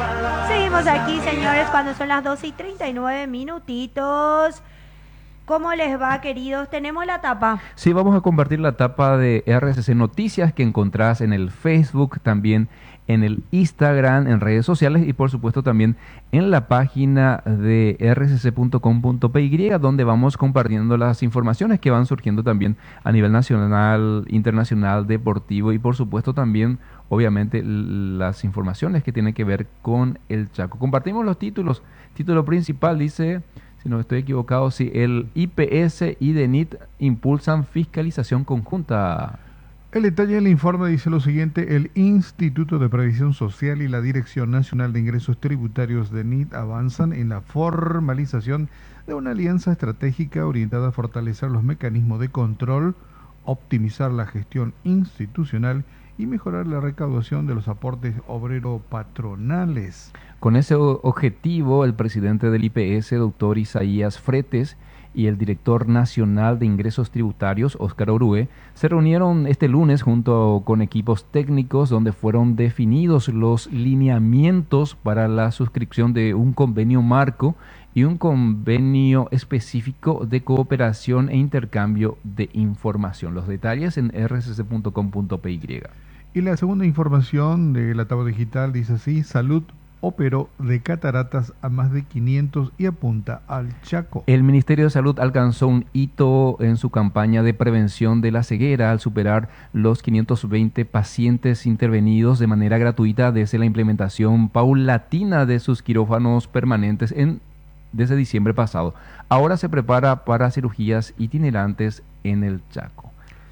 Seguimos aquí, señores, cuando son las 12:39 minutitos. ¿Cómo les va, queridos? Tenemos la tapa. Sí, vamos a compartir la tapa de RCC Noticias que encontrás en el Facebook, también en el Instagram, en redes sociales y por supuesto también en la página de rcc.com.py, donde vamos compartiendo las informaciones que van surgiendo también a nivel nacional, internacional, deportivo y por supuesto también, obviamente, las informaciones que tienen que ver con el Chaco. Compartimos los títulos. Título principal dice, si no estoy equivocado, si el IPS y DENIT impulsan fiscalización conjunta. El detalle del informe dice lo siguiente: el Instituto de Previsión Social y la Dirección Nacional de Ingresos Tributarios DENIT avanzan en la formalización de una alianza estratégica orientada a fortalecer los mecanismos de control, optimizar la gestión institucional y mejorar la recaudación de los aportes obrero-patronales. Con ese objetivo, el presidente del IPS, doctor Isaías Fretes, y el director nacional de ingresos tributarios, Óscar Orue, se reunieron este lunes junto con equipos técnicos donde fueron definidos los lineamientos para la suscripción de un convenio marco y un convenio específico de cooperación e intercambio de información. Los detalles en rcc.com.py. Y la segunda información de la tabla digital dice así: Salud operó de cataratas a más de 500 y apunta al Chaco. El Ministerio de Salud alcanzó un hito en su campaña de prevención de la ceguera al superar los 520 pacientes intervenidos de manera gratuita desde la implementación paulatina de sus quirófanos permanentes desde diciembre pasado. Ahora se prepara para cirugías itinerantes en el Chaco.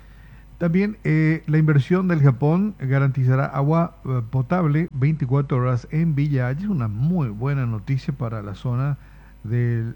También la inversión del Japón garantizará agua potable 24 horas en Villa Hayes. Una muy buena noticia para la zona del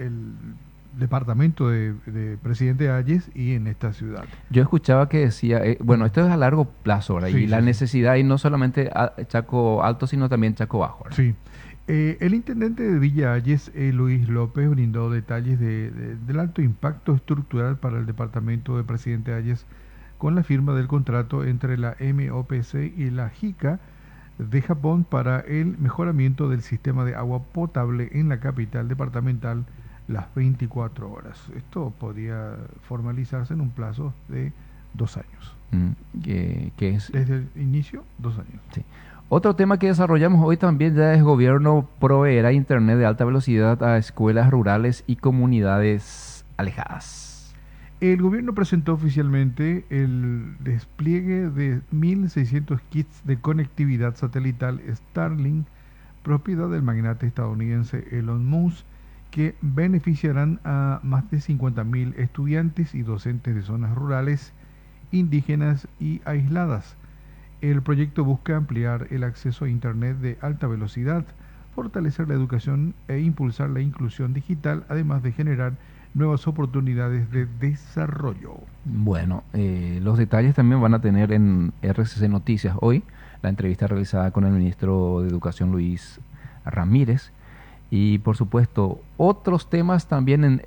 departamento de Presidente Hayes y en esta ciudad. Yo escuchaba que decía, bueno, esto es a largo plazo ahora, Sí, y la sí. necesidad, y no solamente Chaco Alto, sino también Chaco Bajo, ¿verdad? Sí. El intendente de Villa Hayes, Luis López, brindó detalles del alto impacto estructural para el departamento de Presidente Hayes con la firma del contrato entre la MOPC y la JICA de Japón para el mejoramiento del sistema de agua potable en la capital departamental las 24 horas. Esto podría formalizarse en un plazo de 2 años. Que es... Desde el inicio, 2 años. Sí. Otro tema que desarrollamos hoy también ya es gobierno proveerá internet de alta velocidad a escuelas rurales y comunidades alejadas. El gobierno presentó oficialmente el despliegue de 1.600 kits de conectividad satelital Starlink, propiedad del magnate estadounidense Elon Musk, que beneficiarán a más de 50.000 estudiantes y docentes de zonas rurales, indígenas y aisladas. El proyecto busca ampliar el acceso a Internet de alta velocidad, fortalecer la educación e impulsar la inclusión digital, además de generar nuevas oportunidades de desarrollo. Bueno, los detalles también van a tener en RCC Noticias hoy, la entrevista realizada con el ministro de Educación Luis Ramírez, y por supuesto otros temas también en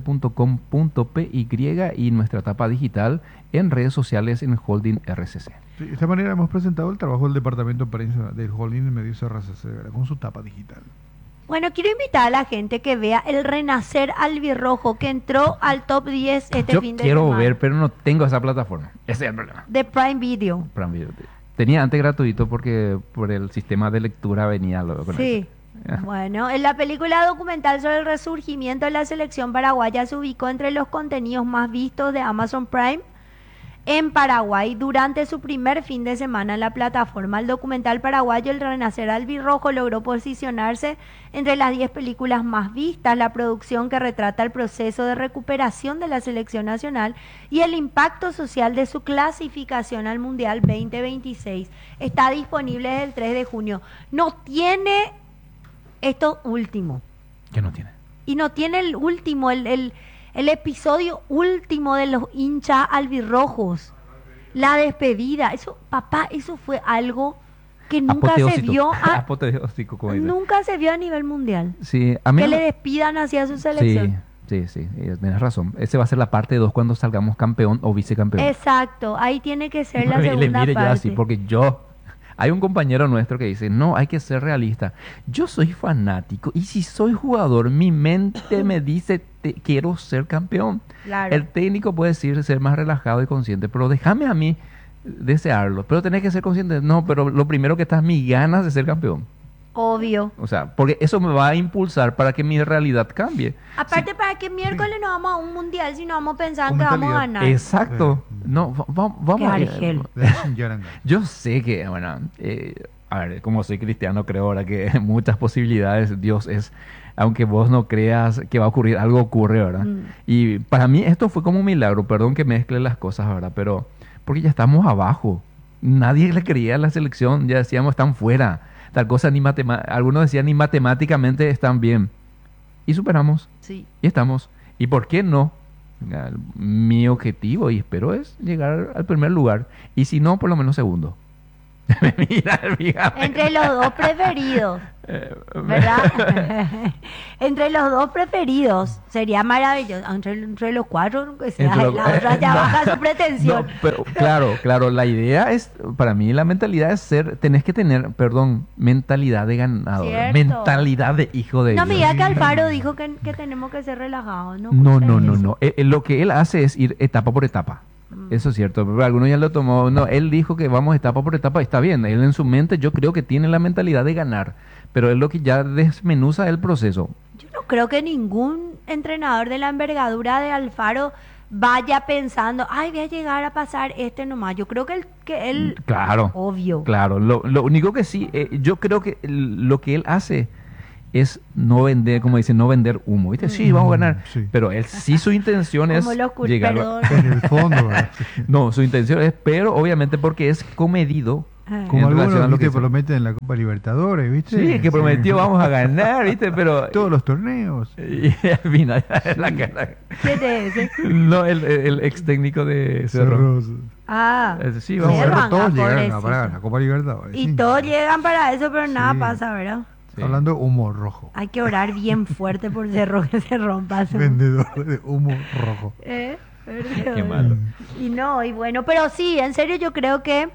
rcc.com.py y nuestra etapa digital en redes sociales en Holding RCC. De esta manera hemos presentado el trabajo del Departamento de Prensa del Holding en Medios RCC con su tapa digital. Bueno, quiero invitar a la gente que vea el renacer albirrojo que entró al top 10 este Yo fin de quiero semana. ver, pero no tengo esa plataforma. Ese es el problema. De Prime Video. Prime Video. Tenía antes gratuito porque por el sistema de lectura venía luego con Sí. eso. Bueno, en la película documental sobre el resurgimiento de la selección paraguaya se ubicó entre los contenidos más vistos de Amazon Prime en Paraguay durante su primer fin de semana en la plataforma. El documental paraguayo El Renacer Albirrojo logró posicionarse entre las 10 películas más vistas. La producción que retrata el proceso de recuperación de la selección nacional y el impacto social de su clasificación al Mundial 2026 está disponible desde el 3 de junio. No tiene esto último. ¿Qué no tiene? Y no tiene el último, el episodio último de los hinchas albirrojos. La despedida. Eso, papá, eso fue algo que nunca se vio Apoteósico, como dice. nunca se vio a nivel mundial. Sí, a mí Que no- le despidan hacia su selección. Sí, tienes razón. Ese va a ser la parte 2 cuando salgamos campeón o vicecampeón. Exacto, ahí tiene que ser la Y le segunda mire yo parte. así, porque yo Hay un compañero nuestro que dice, no, hay que ser realista. Yo soy fanático y si soy jugador, mi mente me dice, quiero ser campeón. Claro. El técnico puede decir ser más relajado y consciente, pero déjame a mí desearlo. Pero tenés que ser consciente, no, pero lo primero que está es mis ganas de ser campeón. Obvio. O sea, porque eso me va a impulsar para que mi realidad cambie. Aparte, ¿para qué miércoles no vamos a un mundial si no vamos pensando Con que vamos a mentalidad. ganar? Exacto. No, vamos Qué a argel. Yo sé que, bueno, a ver, como soy cristiano, creo ahora que muchas posibilidades Dios es, aunque vos no creas que va a ocurrir, algo ocurre, ¿verdad? Y para mí esto fue como un milagro, perdón que mezcle las cosas, ¿verdad? Pero porque ya estamos abajo. Nadie le creía a la selección, ya decíamos, están fuera. Tal cosa, ni algunos decían ni matemáticamente están bien. Y superamos. Sí. Y estamos. ¿Y por qué no? Mi objetivo, y espero, es llegar al primer lugar. Y si no, por lo menos segundo. Mira, fíjate. Entre los dos preferidos, ¿verdad? Entre los dos preferidos sería maravilloso. Entre los cuatro, que sea, Entre la otra ya no, baja su pretensión. no, pero claro, la idea es, para mí la mentalidad es tenés que tener, mentalidad de ganador, Cierto. mentalidad de hijo de No me Dios. diga que Alfaro dijo que tenemos que ser relajados. No, No, escuché eso. no. Lo que él hace es ir etapa por etapa. Eso es cierto, pero algunos ya lo tomó. No, él dijo que vamos etapa por etapa, está bien. Él en su mente, yo creo que tiene la mentalidad de ganar, pero es lo que ya desmenuza el proceso. Yo no creo que ningún entrenador de la envergadura de Alfaro vaya pensando, ay, voy a llegar a pasar este nomás. Yo creo que él Claro, obvio. claro. Lo único que sí, yo creo que lo que él hace es no vender, como dice, no vender humo. ¿Viste? Sí, vamos a ganar. Sí. Pero él sí, su intención es Como los llegar. perdón. En el fondo, ¿verdad? No, su intención es, pero obviamente porque es comedido. Ah. Como en relación a algunos lo que que prometen en la Copa Libertadores, ¿viste? Sí, que prometió vamos a ganar, ¿viste? Pero Todos los torneos. y al final la cara. ¿Quién es ese? No, el ex técnico de Cerro. Cerros. Ah, Sí, Los vamos a Cerro, ver. Cerros todos llegaron pobrecito. para la Copa Libertadores. y sí. todos llegan para eso, pero nada Sí. pasa, ¿verdad? Sí. Hablando de humo rojo. Hay que orar bien fuerte por Cerro que se rompa. su- Vendedor de humo rojo. Perdón. Qué malo. Y no, y bueno, pero sí, en serio yo creo que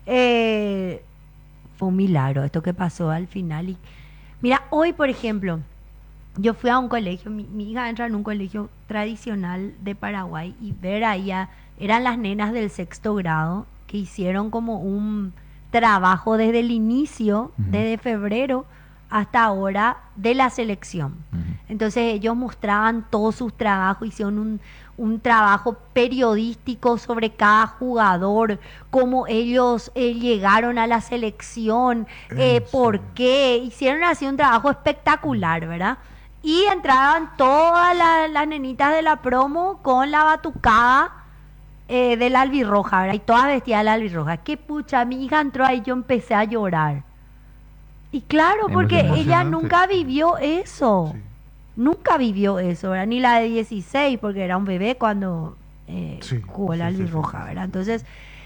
fue un milagro esto que pasó al final. Y mira, hoy por ejemplo, yo fui a un colegio, mi hija entra en un colegio tradicional de Paraguay y ver ahí eran las nenas del 6º grado que hicieron como un trabajo desde el inicio, Ujú. desde febrero hasta ahora, de la selección. Ujú. Entonces ellos mostraban todos sus trabajos, hicieron un trabajo periodístico sobre cada jugador, cómo ellos llegaron a la selección, por qué, hicieron así un trabajo espectacular, ¿verdad? Y entraban todas las nenitas de la promo con la batucada de la albirroja, ¿verdad? Y todas vestidas de la albirroja. Qué pucha, mi hija entró ahí y yo empecé a llorar. Y claro, porque ella Emocionante. nunca vivió eso. Sí. Nunca vivió eso, ¿verdad? Ni la de 16, porque era un bebé cuando Sí, jugó la sí, sí, albirroja, sí, sí. ¿verdad? Entonces,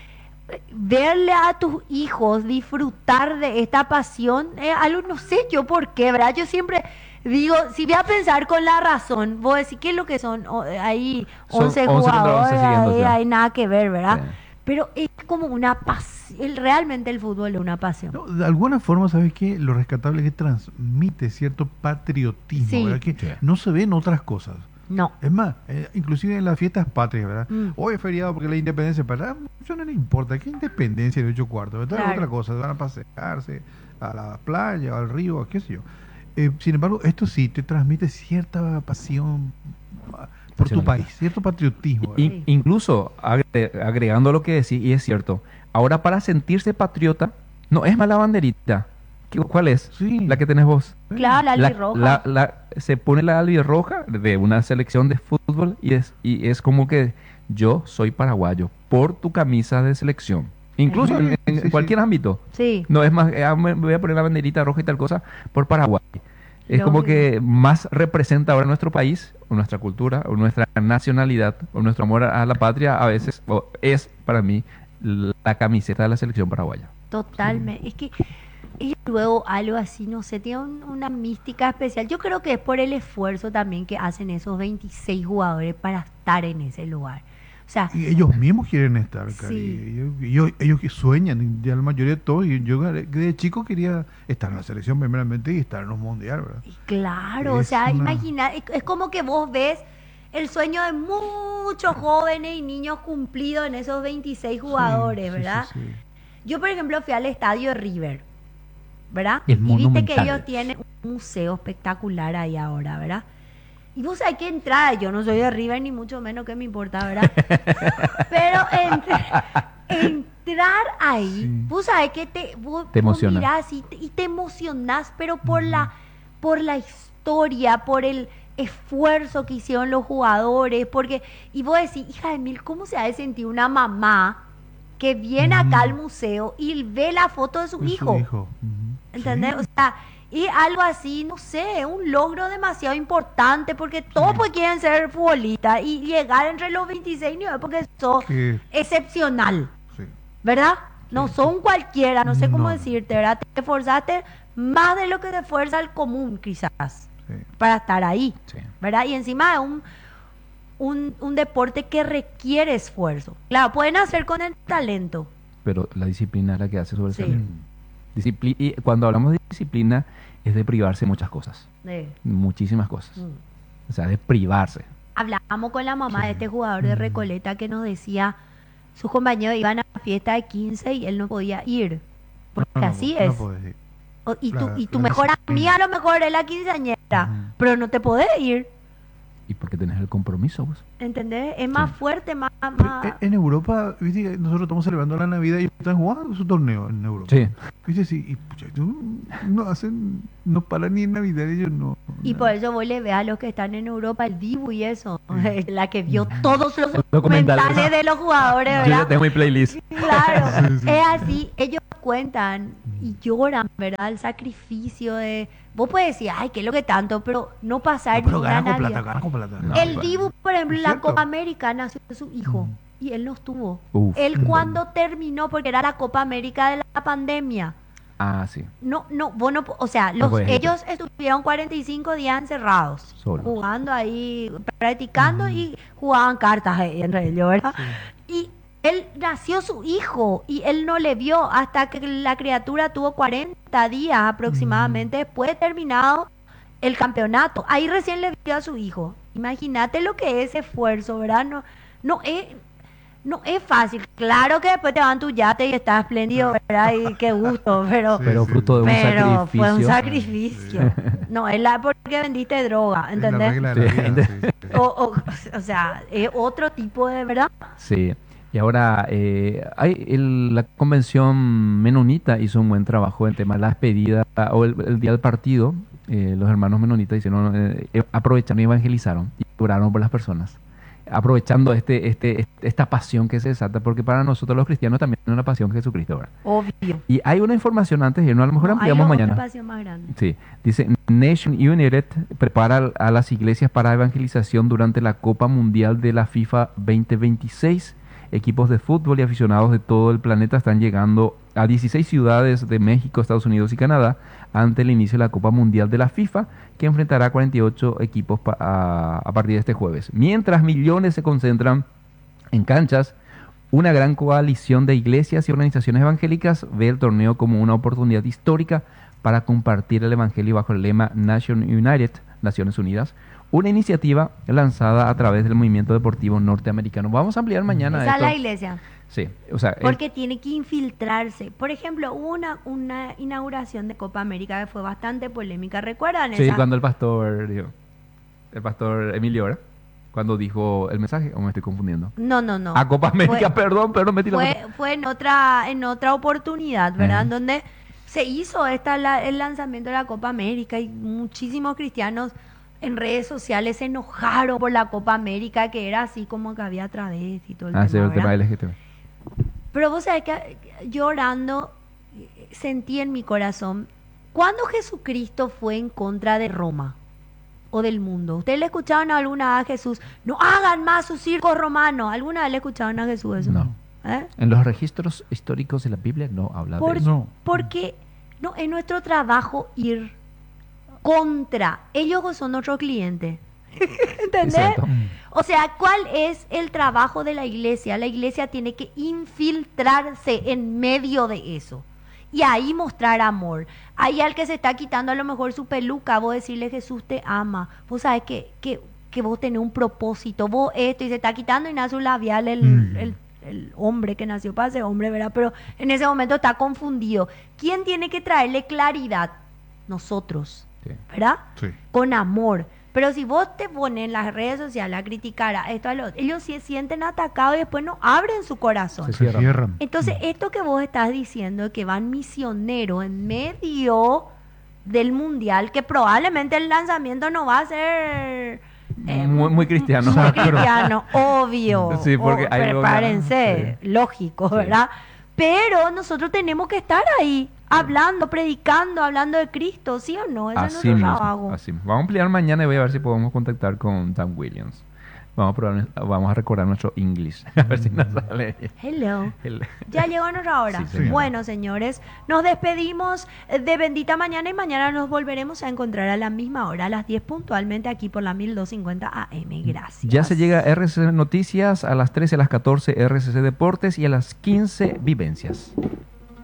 verle a tus hijos disfrutar de esta pasión, algo no sé yo por qué, ¿verdad? Yo siempre digo, si voy a pensar con la razón, voy a decir, ¿qué es lo que son? Ahí Son 11 11 contra 11 jugadores, siguiéndose. ahí hay nada que ver, ¿verdad? Sí. Pero es como una pasión, realmente el fútbol es una pasión. No, de alguna forma, ¿sabes qué? Lo rescatable es que transmite cierto patriotismo, Sí. ¿verdad? Que Sí. no se ve en otras cosas. No. Es más, inclusive en las fiestas patrias, ¿verdad? Mm. Hoy es feriado porque la independencia, para eso no le importa. ¿Qué independencia de 8 cuartos? ¿Verdad? Claro. Otra cosa, van a pasearse a la playa, al río, qué sé yo. Sin embargo, esto sí te transmite cierta pasión por tu Nacionalidad. país, cierto patriotismo. ¿verdad? Sí. Incluso agregando lo que decís, y es cierto, ahora para sentirse patriota, no es más la banderita. ¿Cuál es? Sí. La que tenés vos. Claro, la albirroja. Se pone la albirroja de una selección de fútbol y es como que yo soy paraguayo por tu camisa de selección. Incluso Sí, en sí, cualquier sí. ámbito. Sí. No es más, me voy a poner la banderita roja y tal cosa por Paraguay. Es como Lógico. que más representa ahora nuestro país, o nuestra cultura, o nuestra nacionalidad, o nuestro amor a la patria, a veces, o es para mí la camiseta de la selección paraguaya. Totalmente. Es que y luego algo así, no sé, tiene una mística especial. Yo creo que es por el esfuerzo también que hacen esos 26 jugadores para estar en ese lugar. O sea, Y ellos mismos quieren estar, Cari. Sí. Ellos que sueñan, y ya la mayoría de todos. Y yo de chico quería estar en la selección primeramente y estar en los mundiales, ¿verdad? y claro, o Es sea, una- imagina, es como que vos ves el sueño de muchos jóvenes y niños cumplidos en esos 26 jugadores, Sí, sí, ¿verdad? sí, sí. Yo, por ejemplo, fui al estadio River, ¿verdad? Es Y viste que monumental. ellos tienen un museo espectacular ahí ahora, ¿verdad? Y vos sabés que entrar, yo no soy de River ni mucho menos que me importa, ¿verdad? Pero entrar ahí, Sí. vos sabés que vos emociona. mirás y te emocionás, pero por la historia, por el esfuerzo que hicieron los jugadores, porque, y vos decís, hija de mil, ¿cómo se ha de sentir una mamá que viene acá al museo y ve la foto de su De hijo? Ujú. ¿Entendés? Sí. O sea, y algo así, no sé, un logro demasiado importante porque todos pues quieren ser futbolistas y llegar entre los 26 niveles porque sos Que- excepcional, sí. ¿verdad? No Sí. son cualquiera, no sé cómo No. decirte, ¿verdad? Te esforzaste más de lo que te esfuerza el común, quizás, Sí. para estar ahí, Sí. ¿verdad? Y encima es un deporte que requiere esfuerzo. Claro, pueden hacer con el talento. Pero la disciplina es la que hace sobresalir. Sí. Y cuando hablamos de disciplina, es de privarse de muchas cosas. Eh, Muchísimas cosas. mm. O sea, de privarse. Hablábamos con la mamá Sí. de este jugador de Mm. Recoleta que nos decía, sus compañeros iban a fiesta de 15 y él no podía ir. Porque No, no, así no es. podés ir. Y La- tu la mejor disciplina. amiga a lo mejor es la quinceañera, Ujú. pero no te podés ir. Y porque tenés el compromiso, vos. ¿Entendés? Es más Sí. fuerte, más... En Europa, viste, que nosotros estamos celebrando la Navidad y están jugando su torneo en Europa. Sí. Viste, sí, y pucha, no paran ni en Navidad, ellos no. Y nada. por eso vos le ves a los que están en Europa, el Dibu y eso, la que vio Mm. todos los Documentales. documentales de los jugadores, Yo ¿verdad? ya tengo mi playlist. Claro, Sí, sí. es así, ellos cuentan y lloran, ¿verdad? El sacrificio de... Vos puedes decir, ay, qué es lo que tanto, pero no pasar No, pero ninguna ganan con Navidad. plata, ganan con plata. No, El bueno. Dibu, por ejemplo, en la ¿Cierto? Copa América nació su hijo Mm. y él no estuvo. Uf. Él cuando terminó, porque era la Copa América de la pandemia, Ah, sí. vos no, o sea, puedes ir. ellos estuvieron 45 días encerrados, Solos. jugando ahí, practicando y jugaban cartas entre ellos, ¿verdad? Y él nació su hijo y él no le vio hasta que la criatura tuvo 40 días aproximadamente después de terminado el campeonato. Ahí recién le vio a su hijo. Imagínate lo que es esfuerzo, ¿verdad? No es fácil. Claro que después te van tu yate y estás espléndido, ¿verdad? Y qué gusto, pero... Sí, Pero sí, fruto de un Pero sacrificio. fue un sacrificio. No, es porque vendiste droga, Es la ¿entendés? regla de la Sí. vida, sí, sí. O sea, es otro tipo de verdad. Sí. Y ahora, la convención menonita hizo un buen trabajo en el tema de la despedida o el día del partido. Los hermanos menonitas hicieron, aprovecharon y evangelizaron y oraron por las personas. Aprovechando esta pasión que se desata, porque para nosotros los cristianos también es una pasión Jesucristo, ¿verdad? Obvio. Y hay una información antes de irnos, a lo mejor No, hay ampliamos otra mañana. pasión más grande. Sí, dice Nation United prepara a las iglesias para evangelización durante la Copa Mundial de la FIFA 2026. Equipos de fútbol y aficionados de todo el planeta están llegando a 16 ciudades de México, Estados Unidos y Canadá ante el inicio de la Copa Mundial de la FIFA, que enfrentará a 48 equipos a partir de este jueves. Mientras millones se concentran en canchas, una gran coalición de iglesias y organizaciones evangélicas ve el torneo como una oportunidad histórica para compartir el evangelio bajo el lema Nation United, Naciones Unidas, una iniciativa lanzada a través del movimiento deportivo norteamericano. Vamos a ampliar mañana Esa es la esto. iglesia. Sí, o sea, Porque tiene que infiltrarse. Por ejemplo, hubo una inauguración de Copa América que fue bastante polémica. ¿Recuerdan sí, esa? cuando el pastor Emilio, ¿verdad? Cuando dijo el mensaje, o me estoy confundiendo. No. A Copa América, Fue- perdón, me tiré la Fue en otra oportunidad, ¿verdad? Ajá. En donde se hizo el lanzamiento de la Copa América y muchísimos cristianos en redes sociales se enojaron por la Copa América, que era así como que había través y todo el Ah, sí, tema, el tema ¿verdad? LGTB. Pero vos sabés que llorando sentí en mi corazón, ¿cuándo Jesucristo fue en contra de Roma o del mundo? ¿Ustedes le escucharon alguna vez a Jesús? No hagan más sus circos romanos. ¿Alguna vez le escucharon a Jesús eso? No. ¿Eh? En los registros históricos de la Biblia no habla Por- de eso. No. Porque no, es nuestro trabajo ir contra. Ellos son nuestros clientes. ¿Entendés? Cierto. O sea, ¿cuál es el trabajo de la iglesia? La iglesia tiene que infiltrarse en medio de eso. Y ahí mostrar amor. Ahí al que se está quitando a lo mejor su peluca, vos decirle Jesús te ama. Vos sabés que vos tenés un propósito, vos esto, y se está quitando y nace un labial el hombre que nació para ser hombre, ¿verdad? Pero en ese momento está confundido. ¿Quién tiene que traerle claridad? Nosotros, Sí. ¿verdad? Sí. Con amor. Pero si vos te pones en las redes sociales a criticar a esto, a lo otro, ellos se sienten atacados y después no abren su corazón. Se Se cierran. Entonces, esto que vos estás diciendo, que van misioneros en medio del mundial, que probablemente el lanzamiento no va a ser Muy cristiano. muy cristiano, obvio. Sí, porque hay luego prepárense, sí. lógico, Sí. ¿verdad? Pero nosotros tenemos que estar ahí, hablando, predicando, hablando de Cristo, ¿sí o no? Ese es Así nuestro mismo, trabajo. así mismo. Vamos a ampliar mañana y voy a ver si podemos contactar con Dan Williams. Vamos a recordar nuestro inglés. A ver si nos sale. Hello. El- Ya llegó nuestra hora. Sí, señora. Bueno, señores, nos despedimos de Bendita Mañana y mañana nos volveremos a encontrar a la misma hora, a las 10 puntualmente, aquí por la 1250 AM. Gracias. Ya se llega a RCC Noticias, a las 13, a las 14 RCC Deportes y a las 15 Vivencias.